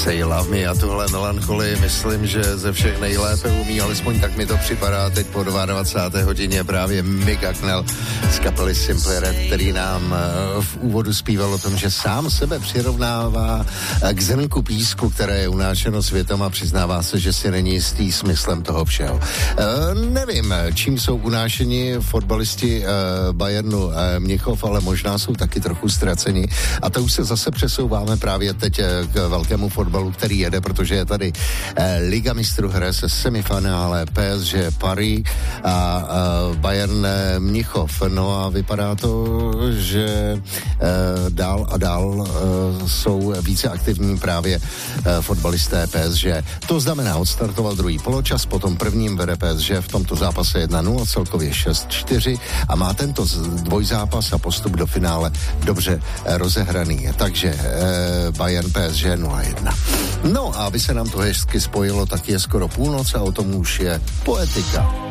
Say Love Me a tuhle melancholii myslím, že ze všech nejlépe umí, alespoň tak mi to připadá teď po 22. hodině právě Mick Hucknall z kapely Simply Red, který nám v úvodu zpíval o tom, že sám sebe přirovnává k zrnku písku, které je unášeno světem a přiznává se, že si není jistý smyslem toho všeho. Nevím, čím jsou unášeni fotbalisti Bayernu Mnichov, ale možná jsou taky trochu ztraceni. A to už se zase přesouváme právě teď k velkému fotbalu, který jede, protože je tady Liga mistrů, hraje se semifinále PSG Paris a Bayern Mnichov. No a vypadá to, že dál a dál jsou více aktivní právě fotbalisté PSG. To znamená, odstartoval druhý poločas, potom prvním vede PSG v tomto zápase 1-0, celkově 6-4 a má tento dvojzápas a postup do finále dobře rozehraný. Takže Bayern PSG 0-1. No a aby se nám to hezky spojilo, tak je skoro půlnoc a o tom už je Poetika.